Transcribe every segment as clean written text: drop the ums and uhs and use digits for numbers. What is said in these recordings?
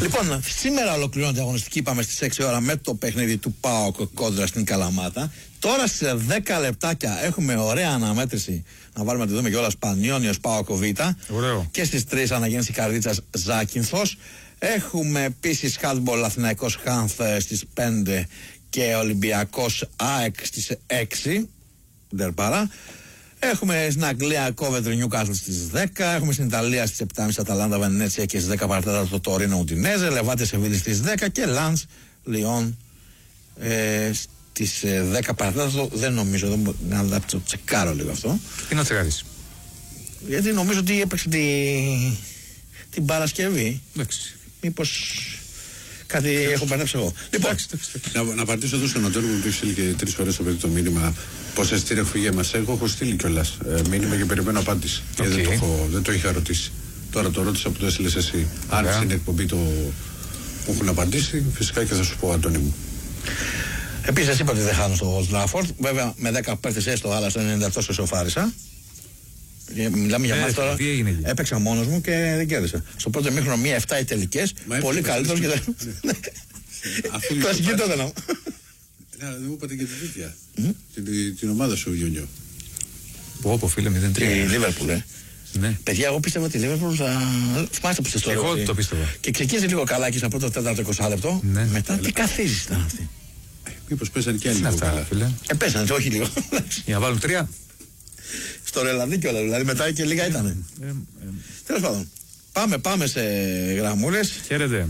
Λοιπόν, σήμερα ολοκληρώνεται η αγωνιστική, είπαμε στις 6 ώρα με το παιχνίδι του ΠΑΟΚ κόντρα στην Καλαμάτα. Τώρα σε 10 λεπτάκια έχουμε ωραία αναμέτρηση. Να βάλουμε να τη δούμε κιόλας. Πανιόνιος ΠΑΟΚ Β. Ωραίο. Και στις 3 αναγέννηση Καρδίτσας Ζάκυνθος. Έχουμε επίσης handball Αθηναϊκός Χάνθ στις 5 και Ολυμπιακός ΑΕΚ στις 6. Ντερπάρα. Έχουμε στην Αγγλία Coventry Newcastle στις 10. Έχουμε στην Ιταλία στις 7.30 Αταλάντα Βενέτσια και στις 10 παρατέταρτο το Τωρίνο Ουντινέζε. Λεβάντε Σεβίλη στις 10 και Λαντς Λιόν στις 10 παρατέταρτο. Δεν νομίζω, εδώ να το τσεκάρω λίγο αυτό. Τι να τσεκάρεις? Γιατί νομίζω ότι έπαιξε την Παρασκευή. Εντάξει. Μήπως κάτι έχω μπερδέψει εγώ. Λοιπόν, να απαντήσω εδώ στον Αντώνη που του στείλει και 3 φορές το μήνυμα. Πώς εστήρε φυγέ μας. Εγώ έχω στείλει κιόλας μήνυμα και περιμένω απάντηση. Okay. Δεν το είχα ρωτήσει. Τώρα το ρώτησα που το έστειλες εσύ. Αν στην εκπομπή το μου έχουν απαντήσει, φυσικά και θα σου πω, Αντώνη μου. Επίσης είπα ότι δεν χάνω στο Old Trafford. Βέβαια με 10 παίκτες έστω, αλλά στο 90 τόσο σοφάρισα. Μιλάμε για μάθη τώρα. Έπαιξα μόνος μου και δεν κέρδισα. Στο πρώτο μήχρονο 1-7 οι τελικές. Πολύ καλύτερος και κλασική τότε να. Δεν μου είπατε και την τέτοια. Την ομάδα σου, Γιονιό. Πω, φίλε, 0-3. Τη Λίβερπουλ, ναι. Παιδιά, εγώ πίστευα ότι η Λίβερπουλ θα. Θυμάστε που είστε εγώ το πίστευα. Και ξεκίνησε λίγο καλά και στα πρώτα 4-20 λεπτό. Ναι. Μετά τι καθίζεις ήταν αυτή. Μήπως πέσανε και άλλοι λίγο καλά. Πέσανε, όχι λίγο. Για να βάλουν 3. Στο ρελαδί κιόλας, δηλαδή μετά και λίγα ήταν. Τέλος πάντων. Πάμε σε γραμμούλες. Χαίρετε.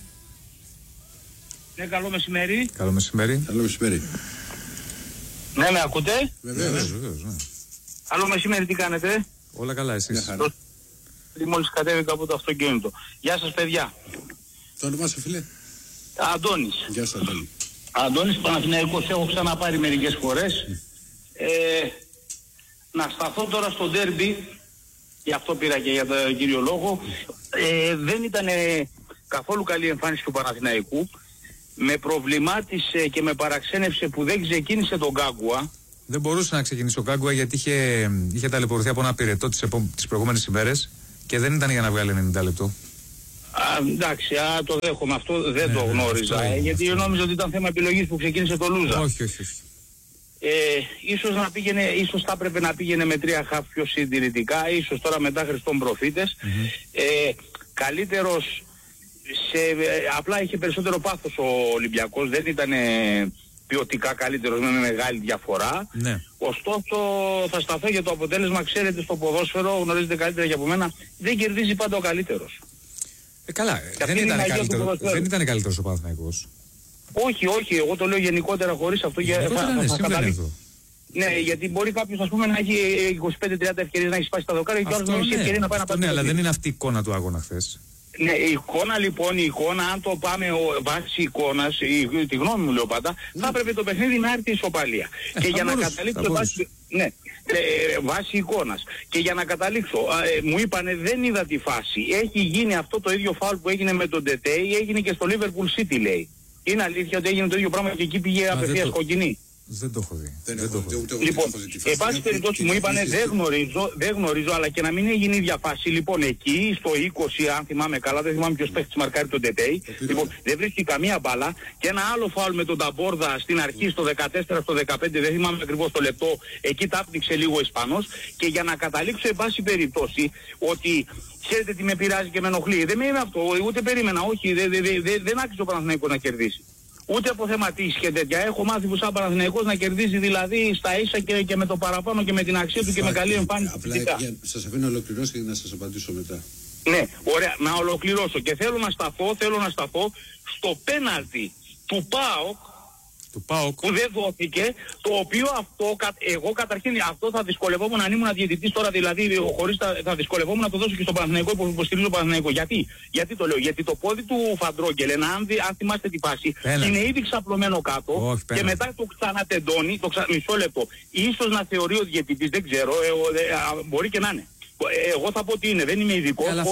Ναι, καλό μεσημέρι. Καλό μεσημέρι. Καλό μεσημέρι. Ναι, με ακούτε? Βεβαίως. Καλό μεσημέρι, τι κάνετε? Όλα καλά, εσείς? Μόλις κατέβηκα από το αυτοκίνητο. Γεια σας, παιδιά. Το όνομά σου, φίλε? Αντώνης. Γεια σας, Αντώνη. Αντώνης Παναθηναϊκός, έχω ξαναπάρει μερικές φορές. Να σταθώ τώρα στο ντέρμπι, γι' αυτό πήρα και για τον κύριο λόγο. Δεν ήταν καθόλου καλή εμφάνιση του Παναθηναϊκού. Με προβλημάτισε και με παραξένευσε που δεν ξεκίνησε τον Γκάγκουα. Δεν μπορούσε να ξεκινήσει ο Γκάγκουα γιατί είχε ταλαιπωρηθεί από ένα πυρετό τις προηγούμενες ημέρες και δεν ήταν για να βγάλει 90 λεπτό. Εντάξει, το δέχομαι αυτό, δεν το γνώριζα. Γιατί νόμιζα ότι ήταν θέμα επιλογής που ξεκίνησε το Λούζα. Όχι. Ίσως θα έπρεπε να πήγαινε με 3 χαφ πιο συντηρητικά, ίσως τώρα μετά Χριστόν προφήτες. Καλύτερος, απλά είχε περισσότερο πάθος ο Ολυμπιακός, δεν ήταν ποιοτικά καλύτερος με μεγάλη διαφορά. Ναι. Ωστόσο θα σταθώ για το αποτέλεσμα. Ξέρετε, στο ποδόσφαιρο, γνωρίζετε καλύτερα για από μένα, δεν κερδίζει πάντα ο καλύτερος. Καλά, δεν ήταν καλύτερος ο Παναθηναϊκός. Όχι, εγώ το λέω γενικότερα χωρίς αυτό. Θα καταλήξω. Ναι, γιατί μπορεί κάποιος, ας πούμε, να έχει 25-30 ευκαιρίες να έχει σπάσει τα δοκάρια και άλλος να έχει ευκαιρία να πάει να πάει. Ναι, αλλά δεν είναι αυτή η εικόνα του αγώνα χθες. Ναι, η εικόνα, αν το πάμε βάσει εικόνας, τη γνώμη μου λέω πάντα, θα έπρεπε το παιχνίδι να έρθει ισοπαλία. Και για να καταλήξω βάσει εικόνας. Και για να καταλήξω, μου είπανε, δεν είδα τη φάση. Έχει γίνει αυτό το ίδιο φάουλ που έγινε με τον Τετέι, έγινε και στο Liverpool City, λέει. Είναι αλήθεια ότι έγινε το ίδιο πράγμα και εκεί πήγε απευθείας κοκκινή? Δεν το έχω δει. Λοιπόν, εν πάση περιπτώσει μου είπανε δεν γνωρίζω, αλλά και να μην έγινε η ίδια φάση. Λοιπόν, εκεί στο 20, αν θυμάμαι καλά, δεν θυμάμαι ποιος παίχτης μαρκάρει τον Τετέι. Λοιπόν, δεν βρίσκει καμία μπάλα. Και ένα άλλο φάουλ με τον Ταμπόρδα στην αρχή, στο 14, στο 15, δεν θυμάμαι ακριβώς το λεπτό. Εκεί τα άπνιξε λίγο ο Ισπανός. Και για να καταλήξω, εν πάση περιπτώσει, ότι ξέρετε τι με πειράζει και με ενοχλεί. Δεν με είναι αυτό, ούτε περίμενα, όχι, δεν άξιζε ο Παναθηναϊκός να κερδίσει. Ούτε από θεματίσεις και τέτοια. Έχω μάθει που σαν Παναθηναϊκός να κερδίζει δηλαδή στα ίσα και με το παραπάνω και με την αξία του και με καλή εμφάνιση. Απλά σας αφήνω να ολοκληρώσετε και να σας απαντήσω μετά. Ναι, ωραία, να ολοκληρώσω. Και θέλω να σταθώ στο πέναλτι του ΠΑΟΚ που δεν δόθηκε, το οποίο εγώ καταρχήν αυτό θα δυσκολευόμουν αν ήμουν διαιτητής τώρα, δηλαδή χωρίς θα δυσκολευόμουν να το δώσω και στον Παναθηναϊκό που υποστηρίζω τον Παναθηναϊκό. Γιατί το λέω? Γιατί το πόδι του Φαντρόγκελ, αν θυμάστε τη φάση, είναι ήδη ξαπλωμένο κάτω και μετά το ξανατεντώνει, μισό λεπτό. Ίσως να θεωρεί ο διαιτητής, δεν ξέρω, μπορεί και να είναι. Εγώ θα πω ότι είναι, δεν είμαι ειδικός.